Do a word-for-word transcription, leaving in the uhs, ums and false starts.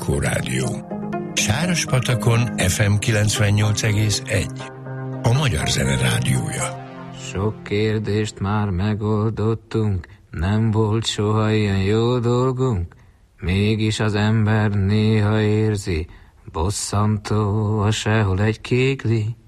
Anikó Rádió. Sárospatakon ef em kilencvennyolc egész egy. A Magyar Zene Rádiója. Sok kérdést már megoldottunk, nem volt soha ilyen jó dolgunk, mégis az ember néha érzi, bosszantó a sehol egy kékli.